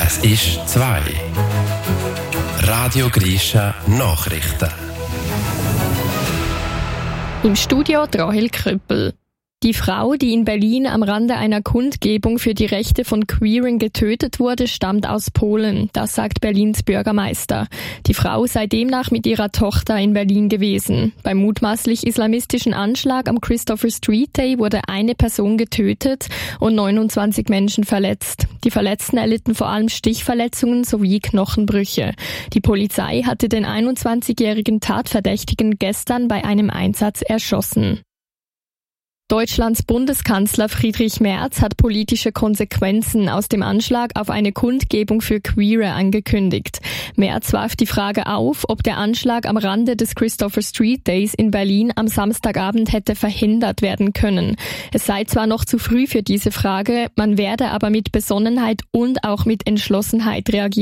Es ist 2. Radio Grisha Nachrichten. Im Studio Rahel Krüppel. Die Frau, die in Berlin am Rande einer Kundgebung für die Rechte von Queeren getötet wurde, stammt aus Polen. Das sagt Berlins Bürgermeister. Die Frau sei demnach mit ihrer Tochter in Berlin gewesen. Beim mutmaßlich islamistischen Anschlag am Christopher Street Day wurde eine Person getötet und 29 Menschen verletzt. Die Verletzten erlitten vor allem Stichverletzungen sowie Knochenbrüche. Die Polizei hatte den 21-jährigen Tatverdächtigen gestern bei einem Einsatz erschossen. Deutschlands Bundeskanzler Friedrich Merz hat politische Konsequenzen aus dem Anschlag auf eine Kundgebung für Queere angekündigt. Merz warf die Frage auf, ob der Anschlag am Rande des Christopher Street Days in Berlin am Samstagabend hätte verhindert werden können. Es sei zwar noch zu früh für diese Frage, man werde aber mit Besonnenheit und auch mit Entschlossenheit reagieren.